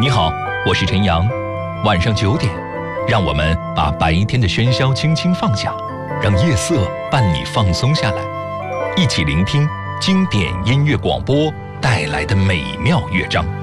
你好，我是陈阳。晚上9点，让我们把白天的喧嚣轻轻放下，让夜色伴你放松下来，一起聆听经典音乐广播带来的美妙乐章。